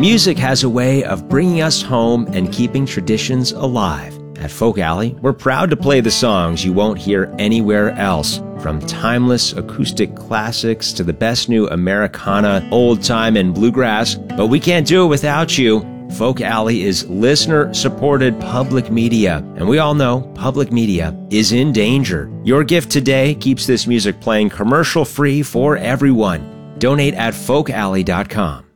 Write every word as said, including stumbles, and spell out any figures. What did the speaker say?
Music has a way of bringing us home and keeping traditions alive. At Folk Alley, we're proud to play the songs you won't hear anywhere else, from timeless acoustic classics to the best new Americana, old time, and bluegrass. But we can't do it without you. Folk Alley is listener-supported public media, and we all know public media is in danger. Your gift today keeps this music playing commercial-free for everyone. Donate at folk alley dot com.